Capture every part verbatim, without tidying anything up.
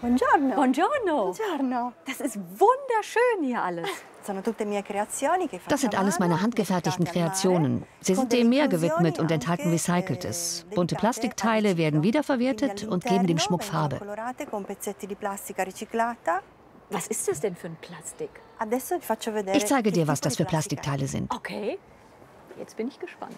Buongiorno. Buongiorno. Buongiorno. Das ist wunderschön hier alles. Das sind alles meine handgefertigten Kreationen. Sie sind dem Meer gewidmet und enthalten Recyceltes. Bunte Plastikteile werden wiederverwertet und geben dem Schmuck Farbe. Was ist das denn für ein Plastik? Ich zeige dir, was das für Plastikteile sind. Okay, jetzt bin ich gespannt.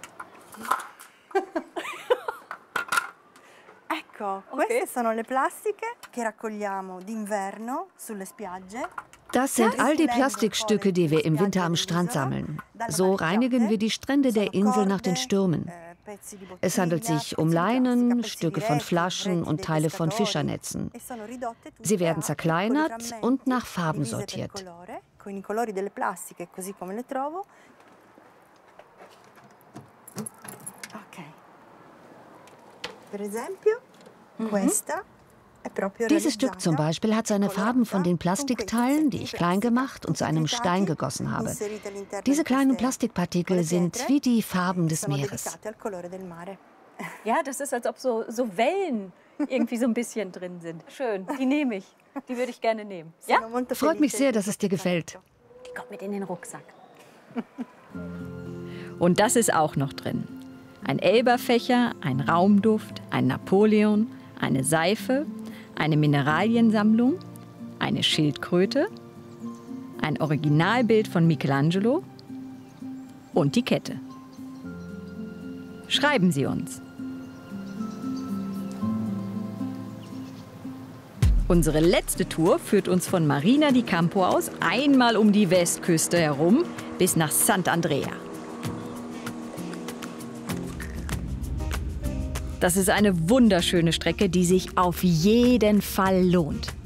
Ecco, queste sono le plastiche che raccogliamo d'inverno sulle spiagge. Das sind all die Plastikstücke, die wir im Winter am Strand sammeln. So reinigen wir die Strände der Insel nach den Stürmen. Es handelt sich um Leinen, Stücke von Flaschen und Teile von Fischernetzen. Sie werden zerkleinert und nach Farben sortiert. Dieses Stück zum Beispiel hat seine Farben von den Plastikteilen, die ich klein gemacht und zu einem Stein gegossen habe. Diese kleinen Plastikpartikel sind wie die Farben des Meeres. Ja, das ist, als ob so, so Wellen irgendwie so ein bisschen drin sind. Schön, die nehme ich. Die würde ich gerne nehmen. Ja? Freut mich sehr, dass es dir gefällt. Die kommt mit in den Rucksack. Und das ist auch noch drin. Ein Elberfächer, ein Raumduft, ein Napoleon, eine Seife, eine Mineraliensammlung, eine Schildkröte, ein Originalbild von Michelangelo und die Kette. Schreiben Sie uns. Unsere letzte Tour führt uns von Marina di Campo aus einmal um die Westküste herum bis nach Sant'Andrea. Das ist eine wunderschöne Strecke, die sich auf jeden Fall lohnt.